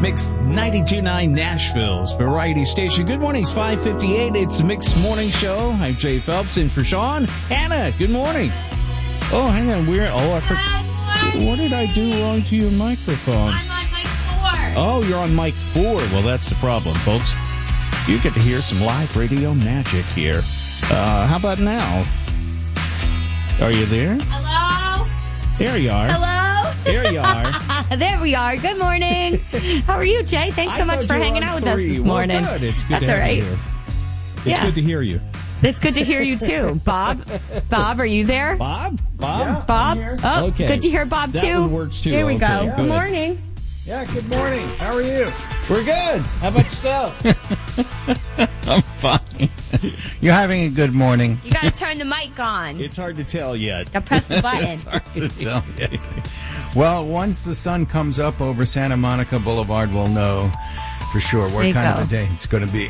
Mix 92.9 Nashville's variety station. Good morning. It's 5:58. It's the Mix Morning Show. I'm Jay Phelps in for Sean. Hannah, good morning. Oh, hang on. What did I do wrong to your microphone? I'm on mic 4. Oh, you're on mic 4. Well, that's the problem, folks. You get to hear some live radio magic here. How about now? Are you there? Hello? There you are. Hello? There you are. There we are. Good morning. How are you, Jay? Thanks so much for hanging out with us this morning. Well, good. It's good That's to all have right. you here. It's good to hear you. It's good to hear you, too. Bob, are you there? Bob? Yeah, Bob? I'm here. Oh, Okay. good to hear Bob, too. That one works, too. Here we go. Okay, Good good. morning. Yeah, good morning. How are you? We're good. How about yourself? I'm fine. You're having a good morning. You got to turn the mic on. It's hard to tell yet. Got to press the button. It's hard to tell you. Well, once the sun comes up over Santa Monica Boulevard, we'll know for sure what kind of a day it's going to be.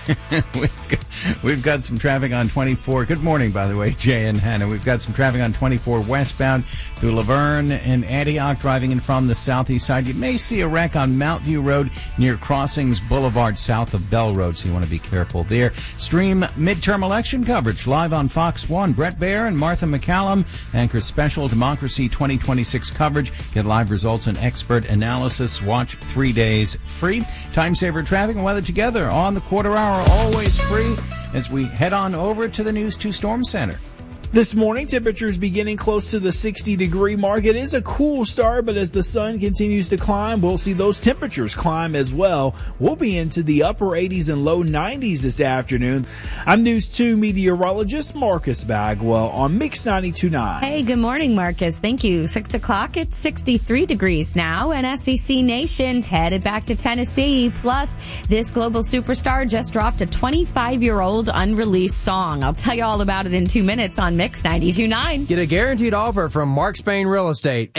We've got some traffic on 24. Good morning, by the way, Jay and Hannah. We've got some traffic on 24 westbound through Laverne and Antioch, driving in from the southeast side. You may see a wreck on Mount View Road near Crossings Boulevard south of Bell Road, so you want to be careful there. Stream midterm election coverage live on Fox 1. Brett Baer and Martha McCallum anchor special Democracy 2026 coverage. Get live results and expert analysis. Watch 3 days free. Time saver traffic and weather together on the quarter hour, always free, as we head on over to the News 2 Storm Center. This morning, temperatures beginning close to the 60-degree mark. It is a cool start, but as the sun continues to climb, we'll see those temperatures climb as well. We'll be into the upper 80s and low 90s this afternoon. I'm News 2 meteorologist Marcus Bagwell on Mix 92.9. Hey, good morning, Marcus. Thank you. 6 o'clock, it's 63 degrees now, and SEC Nation's headed back to Tennessee. Plus, this global superstar just dropped a 25-year-old unreleased song. I'll tell you all about it in 2 minutes on Mix 92.9. Get a guaranteed offer from Mark Spain Real Estate.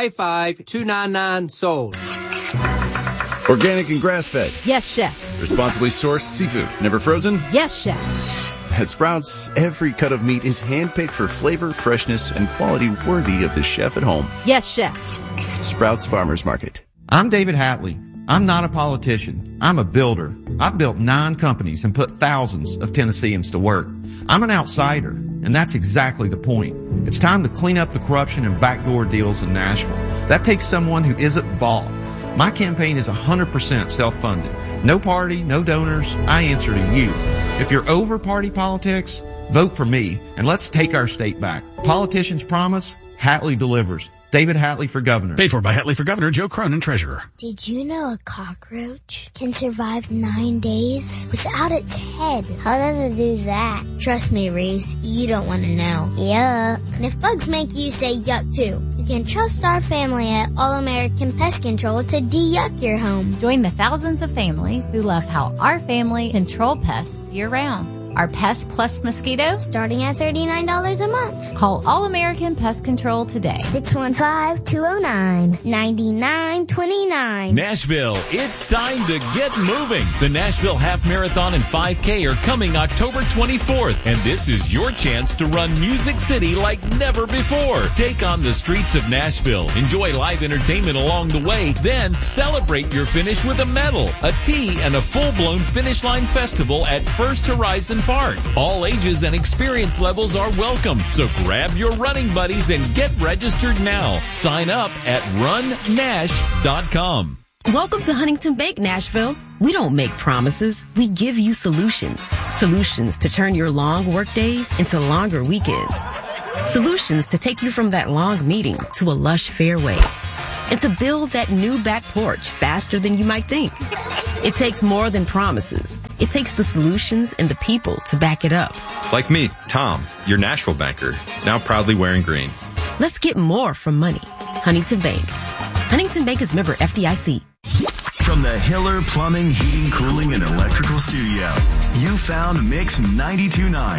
855-299-SOLD. Organic and grass-fed. Yes, chef. Responsibly sourced seafood. Never frozen? Yes, chef. At Sprouts, every cut of meat is handpicked for flavor, freshness, and quality worthy of the chef at home. Yes, chef. Sprouts Farmers Market. I'm David Hatley. I'm not a politician. I'm a builder. I've built 9 companies and put thousands of Tennesseans to work. I'm an outsider, and that's exactly the point. It's time to clean up the corruption and backdoor deals in Nashville. That takes someone who isn't bought. My campaign is 100% self-funded. No party, no donors. I answer to you. If you're over party politics, vote for me, and let's take our state back. Politicians promise, Hatley delivers. David Hatley for governor. Paid for by Hatley for governor, Joe Cronin, treasurer. Did you know a cockroach can survive 9 days without its head? How does it do that? Trust me, Reese, you don't want to know. Yuck. And if bugs make you say yuck too, you can trust our family at All American Pest Control to de-yuck your home. Join the thousands of families who love how our family control pests year-round. Our Pest Plus mosquito, starting at $39 a month. Call All American Pest Control today. 615-209-9929. Nashville, it's time to get moving. The Nashville Half Marathon and 5K are coming October 24th, and this is your chance to run Music City like never before. Take on the streets of Nashville, enjoy live entertainment along the way, then celebrate your finish with a medal, a tea, and a full-blown finish line festival at First Horizon Park. All ages and experience levels are welcome, so grab your running buddies and get registered now. Sign up at runnash.com. Welcome to Huntington Bank, Nashville. We don't make promises. We give you solutions. Solutions to turn your long work days into longer weekends. Solutions to take you from that long meeting to a lush fairway. And to build that new back porch faster than you might think. It takes more than promises. It takes the solutions and the people to back it up. Like me, Tom, your Nashville banker, now proudly wearing green. Let's get more from money. Huntington Bank. Huntington Bank is member FDIC. From the Hiller Plumbing, Heating, Cooling, and Electrical Studio, you found Mix 92.9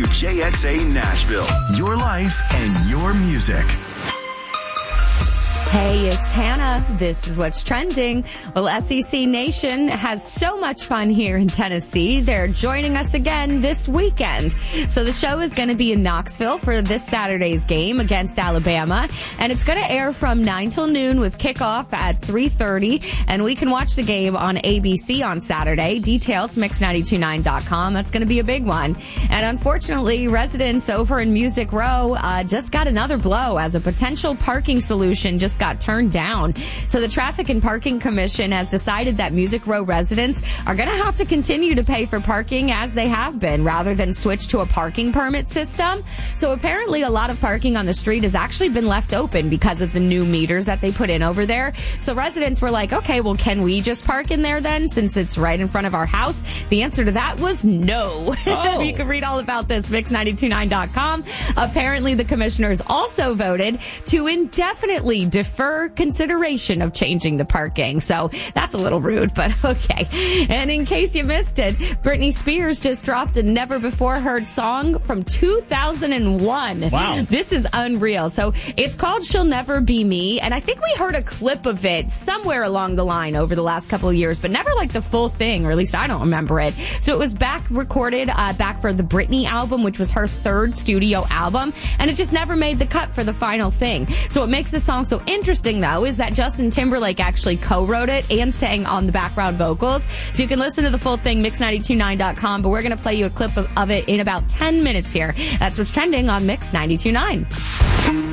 WJXA Nashville. Your life and your music. Hey, it's Hannah. This is what's trending. Well, SEC Nation has so much fun here in Tennessee. They're joining us again this weekend. So the show is going to be in Knoxville for this Saturday's game against Alabama. And it's going to air from 9 till noon with kickoff at 3:30. And we can watch the game on ABC on Saturday. Details, mix929.com. That's going to be a big one. And unfortunately, residents over in Music Row just got another blow as a potential parking solution just got turned down. So the Traffic and Parking Commission has decided that Music Row residents are going to have to continue to pay for parking as they have been rather than switch to a parking permit system. So apparently a lot of parking on the street has actually been left open because of the new meters that they put in over there. So residents were like, okay, well, can we just park in there then since it's right in front of our house? The answer to that was no. Oh. You can read all about this, mix929.com. Apparently the commissioners also voted to indefinitely defer consideration of changing the parking. So that's a little rude, but okay. And in case you missed it, Britney Spears just dropped a never before heard song from 2001. Wow. This is unreal. So it's called She'll Never Be Me. And I think we heard a clip of it somewhere along the line over the last couple of years, but never like the full thing, or at least I don't remember it. So it was recorded back for the Britney album, which was her third studio album. And it just never made the cut for the final thing. So what makes this song so interesting, though, is that Justin Timberlake actually co-wrote it and sang on the background vocals. So you can listen to the full thing, mix929.com, but we're going to play you a clip of it in about 10 minutes here. That's what's trending on Mix 92.9.